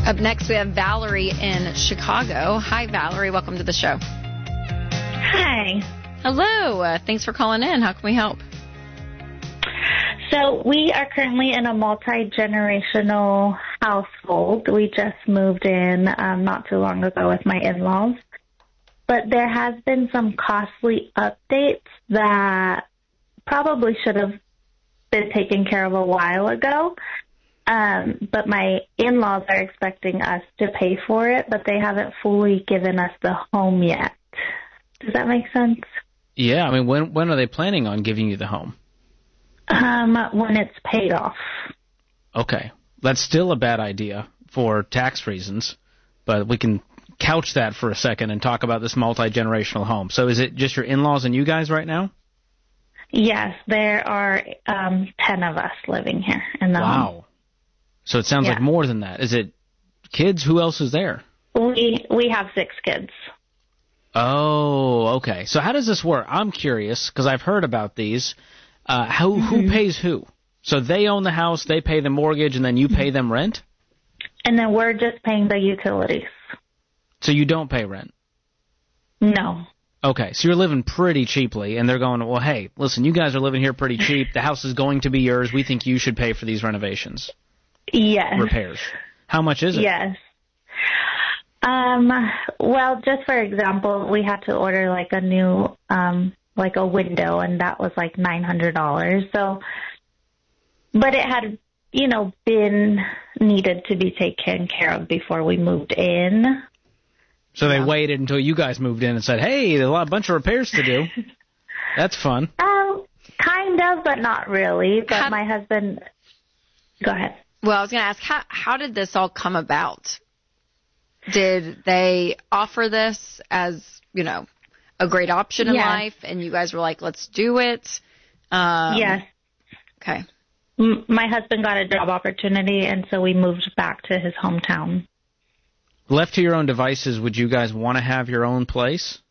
Up next, we have Valerie in Chicago. Hi, Valerie. Welcome to the show. Hi. Hello. Thanks for calling in. How can we help? So we are currently in a multi-generational household. We just moved in not too long ago with my in-laws. But there has been some costly updates that probably should have been taken care of a while ago. But my in-laws are expecting us to pay for it, but they haven't fully given us the home yet. Does that make sense? Yeah, I mean, when are they planning on giving you the home? When it's paid off. Okay. That's still a bad idea for tax reasons, but we can couch that for a second and talk about this multi-generational home. So is it just your in-laws and you guys right now? Yes, there are 10 of us living here in the home. Wow. So it sounds like more than that. Is it kids? Who else is there? We have 6 kids. Oh, okay. So how does this work? I'm curious because I've heard about these. Who pays who? So they own the house, they pay the mortgage, and then you pay them rent? And then we're just paying the utilities. So you don't pay rent? No. Okay, so you're living pretty cheaply, and they're going, well, hey, listen, you guys are living here pretty cheap. The house is going to be yours. We think you should pay for these renovations. Yes. Repairs. How much is it? Yes. Well, just for example, we had to order like a new, like a window, and that was like $900. So, but it had, been needed to be taken care of before we moved in. So they waited until you guys moved in and said, hey, there's a bunch of repairs to do. That's fun. Kind of, but not really. But my husband, go ahead. Well, I was going to ask, how did this all come about? Did they offer this as, a great option in life, and you guys were like, let's do it? Yes. Okay. My husband got a job opportunity, and so we moved back to his hometown. Left to your own devices, would you guys want to have your own place?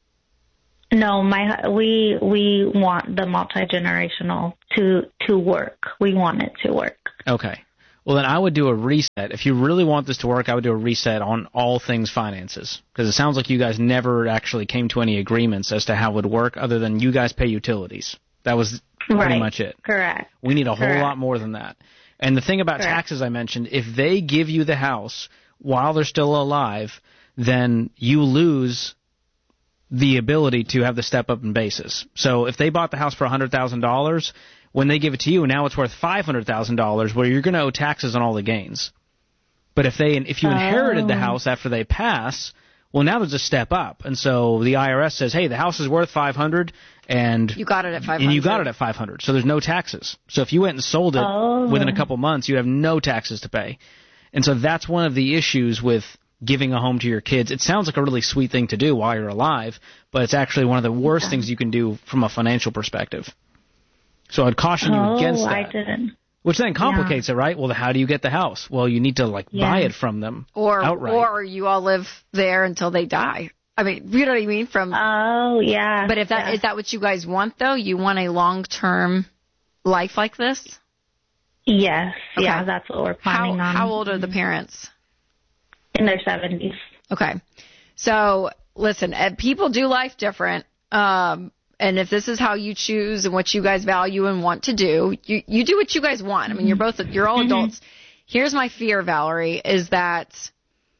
No, we want the multi-generational to work. We want it to work. Okay. Well, then I would do a reset. If you really want this to work, I would do a reset on all things finances. Because it sounds like you guys never actually came to any agreements as to how it would work other than you guys pay utilities. That was pretty much it. Correct. We need a whole lot more than that. And the thing about taxes I mentioned, if they give you the house while they're still alive, then you lose the ability to have the step-up in basis. So if they bought the house for $100,000, when they give it to you, now it's worth $500,000, where you're going to owe taxes on all the gains. But if you inherited the house after they pass, well, now there's a step up, and so the IRS says, hey, the house is worth $500, and you got it at $500. And you got it at $500, so there's no taxes. So if you went and sold it within a couple months, you have no taxes to pay. And so that's one of the issues with giving a home to your kids. It sounds like a really sweet thing to do while you're alive, but it's actually one of the worst things you can do from a financial perspective. So I'd caution you against that. I didn't. Which then complicates it, right? Well, how do you get the house? Well, you need to buy it from them outright. Or you all live there until they die. I mean, you know what I mean? But if is that what you guys want, though? You want a long-term life like this? Yes. Okay. Yeah, that's what we're planning on. How old are the parents? In their 70s. Okay. So, listen, people do life different. And if this is how you choose and what you guys value and want to do, you do what you guys want. I mean, you're all adults. Here's my fear, Valerie, is that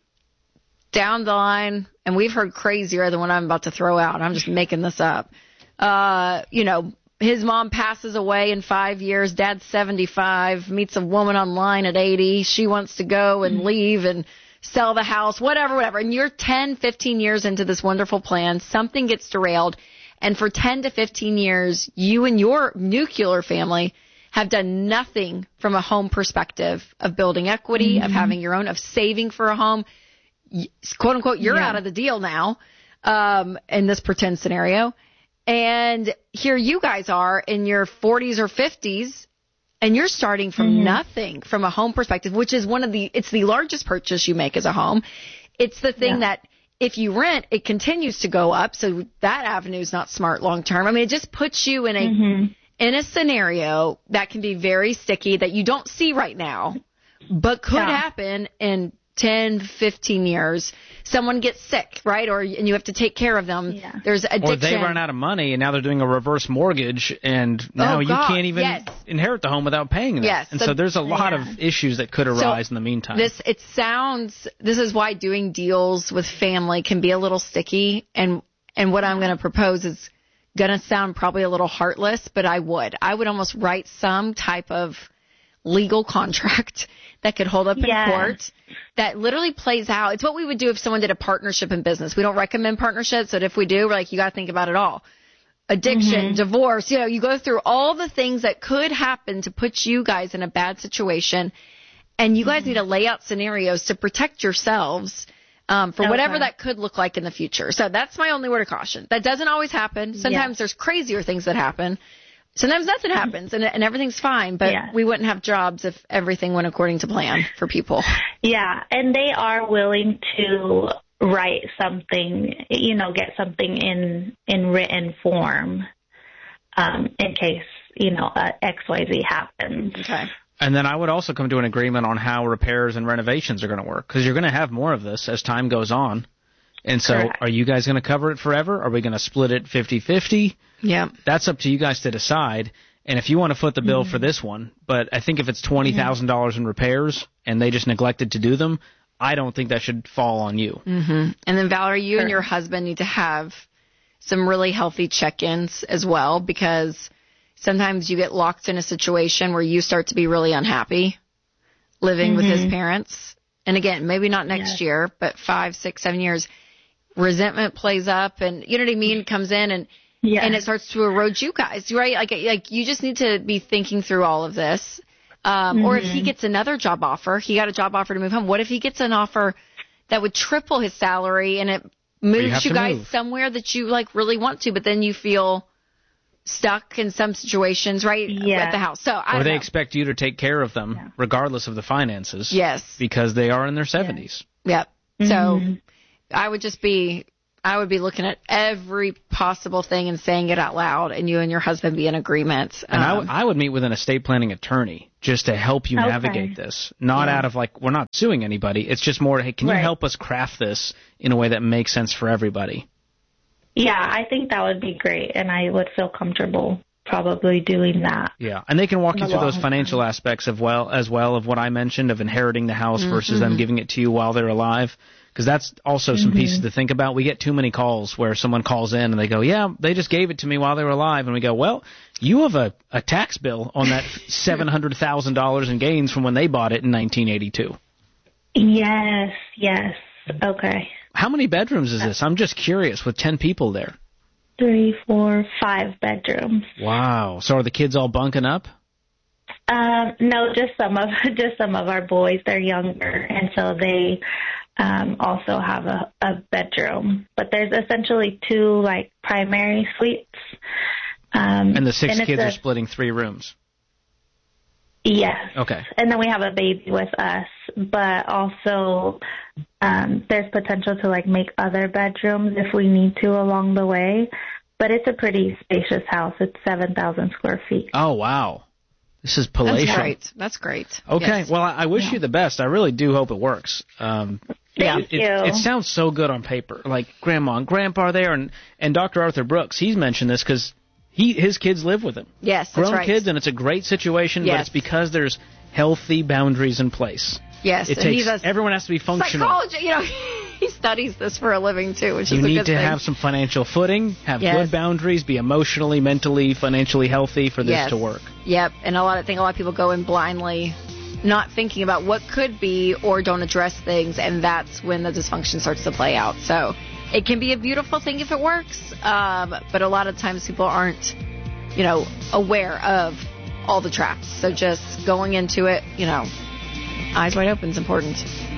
down the line, and we've heard crazier than what I'm about to throw out. I'm just making this up. His mom passes away in 5 years. Dad's 75, meets a woman online at 80. She wants to go and leave and sell the house, whatever. And you're 10, 15 years into this wonderful plan. Something gets derailed. And for 10 to 15 years, you and your nuclear family have done nothing from a home perspective of building equity, of having your own, of saving for a home. Quote, unquote, you're out of the deal now in this pretend scenario. And here you guys are in your 40s or 50s, and you're starting from nothing from a home perspective, which is it's the largest purchase you make as a home. It's the thing that if you rent, it continues to go up, so that avenue is not smart long term. I mean, it just puts you in a scenario that can be very sticky that you don't see right now, but could happen in 10, 15 years, someone gets sick, right? And you have to take care of them. Yeah. There's addiction. Or they run out of money, and now they're doing a reverse mortgage, and now you can't even inherit the home without paying them. Yes. And so there's a lot of issues that could arise in the meantime. This is why doing deals with family can be a little sticky, and what I'm going to propose is going to sound probably a little heartless, but I would almost write some type of legal contract that could hold up in court that literally plays out. It's what we would do if someone did a partnership in business. We don't recommend partnerships, but if we do, we're like, you got to think about it all. Addiction, divorce, you go through all the things that could happen to put you guys in a bad situation, and you guys need to lay out scenarios to protect yourselves for whatever that could look like in the future. So that's my only word of caution. That doesn't always happen. Sometimes there's crazier things that happen. Sometimes nothing happens and everything's fine, but we wouldn't have jobs if everything went according to plan for people. Yeah, and they are willing to write something, get something in written form in case, XYZ happens. Okay. And then I would also come to an agreement on how repairs and renovations are going to work, because you're going to have more of this as time goes on. And so are you guys going to cover it forever? Are we going to split it 50-50? Yeah. That's up to you guys to decide. And if you want to foot the bill for this one, but I think if it's $20,000 in repairs and they just neglected to do them, I don't think that should fall on you. And then, Valerie, you and your husband need to have some really healthy check-ins as well, because sometimes you get locked in a situation where you start to be really unhappy living with his parents. And again, maybe not next year, but 5, 6, 7 years. Resentment plays up, and you know what I mean, comes in, and it starts to erode you guys, right? Like you just need to be thinking through all of this. Or if he gets another job offer, he got a job offer to move home. What if he gets an offer that would triple his salary and it moves you guys somewhere that you really want to, but then you feel stuck in some situations, right? At the house. So or they expect you to take care of them regardless of the finances. Yes. Because they are in their 70s. Yep. So I would be looking at every possible thing and saying it out loud, and you and your husband be in agreement. And I would meet with an estate planning attorney just to help you navigate this. Not out of we're not suing anybody. It's just more, hey, can you help us craft this in a way that makes sense for everybody? Yeah, I think that would be great, and I would feel comfortable probably doing that. Yeah, and they can walk you through those financial aspects of what I mentioned of inheriting the house versus them giving it to you while they're alive. Because that's also some pieces to think about. We get too many calls where someone calls in and they go, yeah, they just gave it to me while they were alive. And we go, well, you have a tax bill on that $700,000 in gains from when they bought it in 1982. Yes. Okay. How many bedrooms is this? I'm just curious, with 10 people there. 3, 4, 5 bedrooms. Wow. So are the kids all bunking up? No, just some of our boys. They're younger, and so they also have a bedroom. But there's essentially 2 primary suites. And the 6 kids are splitting 3 rooms. Yes. Okay. And then we have a baby with us, but also there's potential to make other bedrooms if we need to along the way. But it's a pretty spacious house. It's 7,000 square feet. Oh, wow. This is palatial. That's great. Okay. Yes. Well, I wish you the best. I really do hope it works. Thank you. It sounds so good on paper. Like Grandma and Grandpa are there, and Dr. Arthur Brooks, he's mentioned this because his kids live with him. Yes, that's Grown kids, and it's a great situation, but it's because there's healthy boundaries in place. Yes. Everyone has to be functional. Psychology, he studies this for a living, too, which is a good thing. You need to have some financial footing, have good boundaries, be emotionally, mentally, financially healthy for this to work. Yep, and I think a lot of people go in blindly, not thinking about what could be or don't address things, and that's when the dysfunction starts to play out. So it can be a beautiful thing if it works, but a lot of times people aren't, aware of all the traps. So just going into it, eyes wide open is important.